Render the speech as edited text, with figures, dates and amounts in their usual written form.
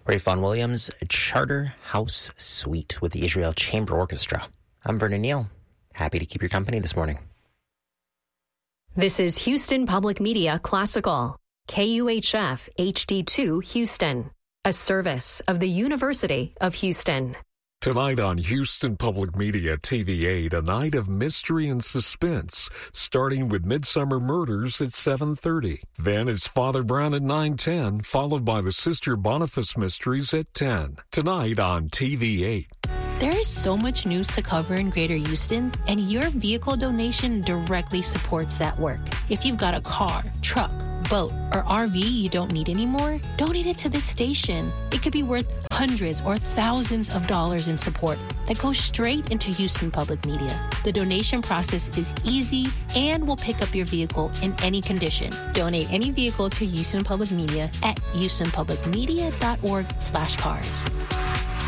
Ray Vaughan Williams, Charterhouse Suite with the Israel Chamber Orchestra. I'm Vernon Neal. Happy to keep your company this morning. This is Houston Public Media Classical, KUHF HD2 Houston, a service of the University of Houston. Tonight on Houston Public Media TV8, a night of mystery and suspense, starting with Midsummer Murders at 7:30. Then it's Father Brown at 9:10, followed by the Sister Boniface Mysteries at 10. Tonight on TV8. There is so much news to cover in Greater Houston, and your vehicle donation directly supports that work. If you've got a car, truck, boat, or RV you don't need anymore, donate it to this station. It could be worth hundreds or thousands of dollars in support that goes straight into Houston Public Media. The donation process is easy and will pick up your vehicle in any condition. Donate any vehicle to Houston Public Media at houstonpublicmedia.org/cars.